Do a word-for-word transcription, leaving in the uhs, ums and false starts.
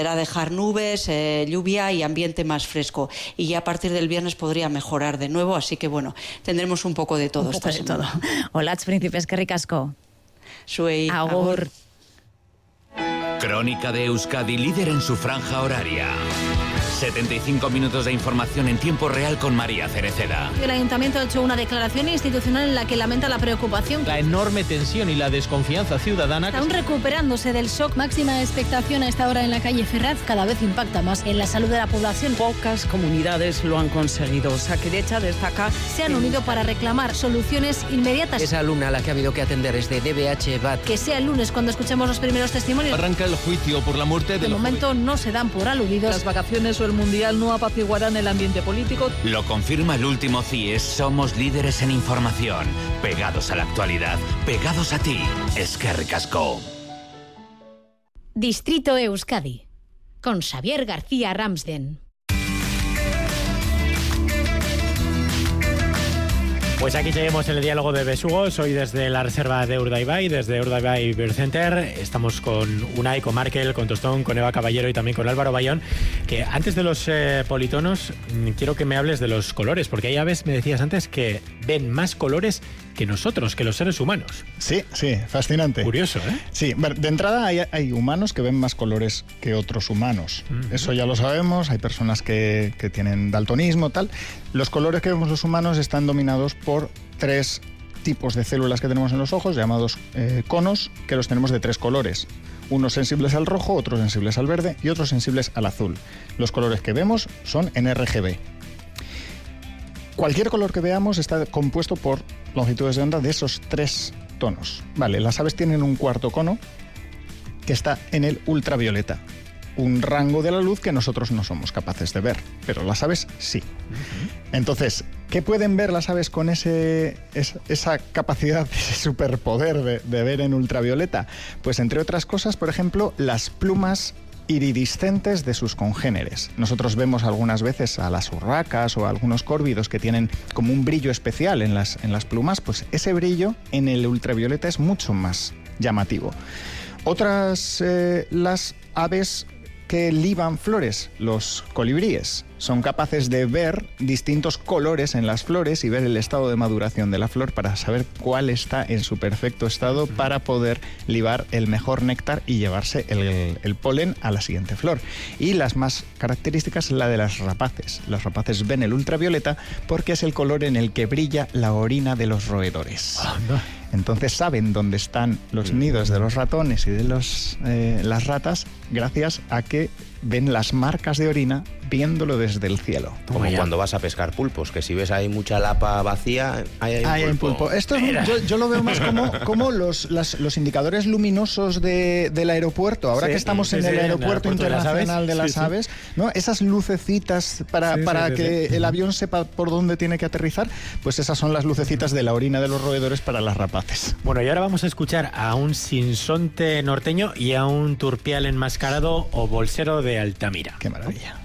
volverá a dejar nubes, eh, lluvia y ambiente más fresco. Y ya a partir del viernes podría mejorar de nuevo, así que bueno, tendremos un poco de todo un esta poco de semana. todo. Olatz Príncipe, eskerrik asko. Zuei, agur. agur. Crónica de Euskadi, líder en su franja horaria. setenta y cinco minutos de información en tiempo real con María Cereceda. El Ayuntamiento ha hecho una declaración institucional en la que lamenta la preocupación. La enorme tensión y la desconfianza ciudadana. Aún recuperándose del shock. Máxima expectación a esta hora en la calle Ferraz. Cada vez impacta más en la salud de la población. Pocas comunidades lo han conseguido. Osakidetza destaca... Se han unido para reclamar soluciones inmediatas. Esa alumna a la que ha habido que atender es de D B H B A T. Que sea el lunes cuando escuchemos los primeros testimonios. Arranca el juicio por la muerte de... De momento joven. No se dan por aludidos. Las vacaciones o el Mundial no apaciguarán el ambiente político. Lo confirma el último C I E S. Somos líderes en información. Pegados a la actualidad. Pegados a ti. Eskerrik asko. Distrito Euskadi. Con Xavier García Ramsden. Pues aquí seguimos en el diálogo de besugos, hoy desde la reserva de Urdaibai, desde Urdaibai Bird Center. Estamos con Unai, con Markel, con Tostón, con Eva Caballero y también con Álvaro Bayón. Que antes de los eh, politonos, quiero que me hables de los colores, porque hay aves, me decías antes, que ven más colores que nosotros, que los seres humanos. Sí, sí, fascinante. Curioso, ¿eh? Sí, de entrada hay, hay humanos que ven más colores que otros humanos. Uh-huh. Eso ya lo sabemos, hay personas que, que tienen daltonismo, tal. Los colores que vemos los humanos están dominados por tres tipos de células que tenemos en los ojos, llamados eh, conos, que los tenemos de tres colores. Unos sensibles al rojo, otros sensibles al verde y otros sensibles al azul. Los colores que vemos son en R G B. Cualquier color que veamos está compuesto por longitudes de onda de esos tres tonos. Vale, las aves tienen un cuarto cono que está en el ultravioleta, un rango de la luz que nosotros no somos capaces de ver, pero las aves sí. Uh-huh. Entonces, ¿qué pueden ver las aves con ese, es, esa capacidad, ese superpoder de, de ver en ultravioleta? Pues entre otras cosas, por ejemplo, las plumas iridiscentes de sus congéneres. Nosotros vemos algunas veces a las urracas o a algunos córvidos que tienen como un brillo especial en las, en las plumas, pues ese brillo en el ultravioleta es mucho más llamativo. Otras, eh, las aves que liban flores, los colibríes, son capaces de ver distintos colores en las flores y ver el estado de maduración de la flor para saber cuál está en su perfecto estado para poder libar el mejor néctar y llevarse el, el polen a la siguiente flor. Y las más características, la de las rapaces. Las rapaces ven el ultravioleta porque es el color en el que brilla la orina de los roedores. Oh, no. Entonces saben dónde están los nidos de los ratones y de los, eh, las ratas gracias a que ven las marcas de orina viéndolo desde el cielo. Como cuando vas a pescar pulpos, que si ves ahí mucha lapa vacía, ahí hay un hay pulpo. Un pulpo. Esto es, yo, yo lo veo más como, como los, las, los indicadores luminosos de, del aeropuerto. Ahora sí, que estamos sí, en sí, el aeropuerto el internacional de las sí, aves, sí. ¿no? Esas lucecitas para, sí, para sí, que sí. el avión sepa por dónde tiene que aterrizar, pues esas son las lucecitas de la orina de los roedores para las rapaces. Bueno, y ahora vamos a escuchar a un sinsonte norteño y a un turpial enmascarado o bolsero de Altamira. ¡Qué maravilla!